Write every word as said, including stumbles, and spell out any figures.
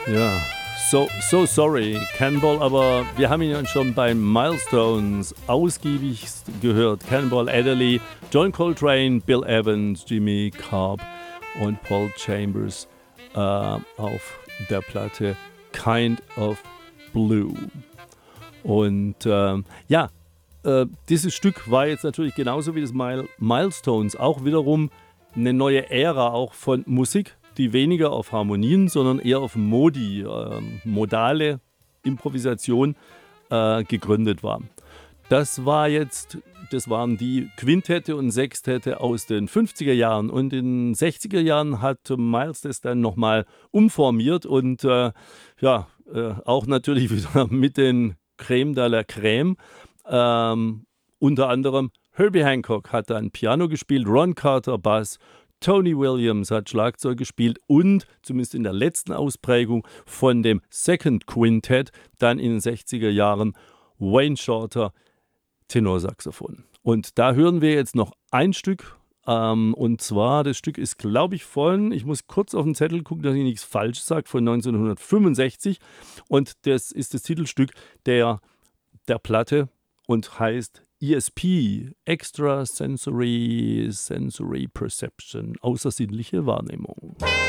Ja, so, so sorry, Cannonball, aber wir haben ihn ja schon bei Milestones ausgiebig gehört. Cannonball Adderley, John Coltrane, Bill Evans, Jimmy Cobb und Paul Chambers äh, auf der Platte Kind of Blue. Und ähm, ja, äh, dieses Stück war jetzt natürlich genauso wie das Mile Milestones auch wiederum eine neue Ära auch von Musik, die weniger auf Harmonien, sondern eher auf Modi, äh, modale Improvisation äh, gegründet war. Das war jetzt, das waren die Quintette und Sextette aus den fünfziger Jahren, und in den sechziger Jahren hat Miles das dann nochmal umformiert und äh, ja, äh, auch natürlich wieder mit den Crème de la Crème. Ähm, unter anderem Herbie Hancock hat dann Piano gespielt, Ron Carter Bass, Tony Williams hat Schlagzeug gespielt und zumindest in der letzten Ausprägung von dem Second Quintet dann in den sechziger Jahren Wayne Shorter Tenorsaxophon. Und da hören wir jetzt noch ein Stück, ähm, und zwar, das Stück ist, glaube ich, von, ich muss kurz auf den Zettel gucken, dass ich nichts falsch sage, von neunzehnhundertfünfundsechzig, und das ist das Titelstück der, der Platte und heißt E S P, Extra Sensory, Sensory Perception, außersinnliche Wahrnehmung.